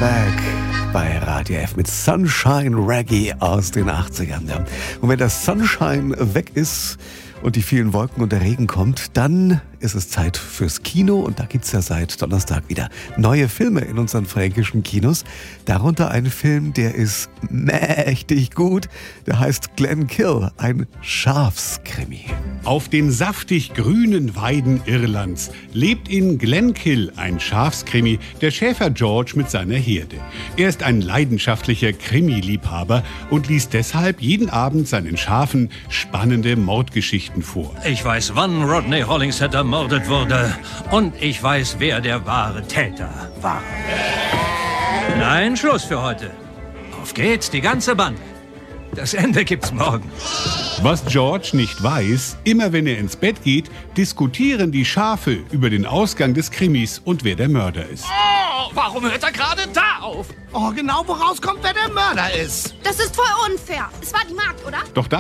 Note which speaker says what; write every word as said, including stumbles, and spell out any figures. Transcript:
Speaker 1: Back bei Radio F mit Sunshine Reggae aus den achtzigern. Ja. Und wenn das Sunshine weg ist und die vielen Wolken und der Regen kommt, dann ist es Zeit fürs Kino. Und da gibt es ja seit Donnerstag wieder neue Filme in unseren fränkischen Kinos. Darunter ein Film, der ist mächtig gut. Der heißt Glenkill, ein Schafskrimi.
Speaker 2: Auf den saftig grünen Weiden Irlands lebt in Glenkill ein Schafskrimi, der Schäfer George mit seiner Herde. Er ist ein leidenschaftlicher Krimi-Liebhaber und liest deshalb jeden Abend seinen Schafen spannende Mordgeschichten vor.
Speaker 3: Ich weiß, wann Rodney Hollingshead ermordet wurde. Und ich weiß, wer der wahre Täter war. Nein, Schluss für heute. Auf geht's, die ganze Bande. Das Ende gibt's morgen.
Speaker 2: Was George nicht weiß, immer wenn er ins Bett geht, diskutieren die Schafe über den Ausgang des Krimis und wer der Mörder ist.
Speaker 4: Oh, warum hört er gerade da auf?
Speaker 5: Oh, genau woraus kommt, wer der Mörder ist.
Speaker 6: Das ist voll unfair. Es war die Magd, oder?
Speaker 2: Doch